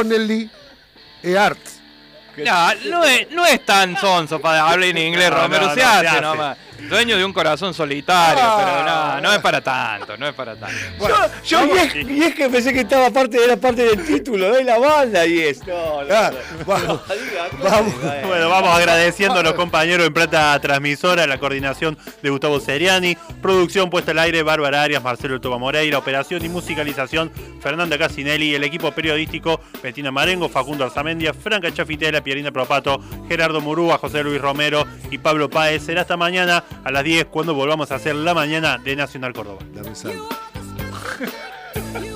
Only Art. No es tan sonso para hablar en inglés, Romero, se hace nomás. Dueño de un corazón solitario, pero no es para tanto, no es para tanto. Bueno, y es que pensé que era parte del título, de la banda y es. Vamos. Bueno, vamos agradeciendo a los compañeros en Plata Transmisora, la coordinación de Gustavo Seriani, producción puesta al aire, Bárbara Arias, Marcelo Toba Moreira, operación y musicalización, Fernanda Casinelli, el equipo periodístico, Bettina Marengo, Facundo Arzamendia, Franca Chafitela, Pierina Propato, Gerardo Murúa, José Luis Romero y Pablo Páez. Será hasta mañana a las 10 cuando volvamos a hacer la mañana de Nacional Córdoba. Dame saldo.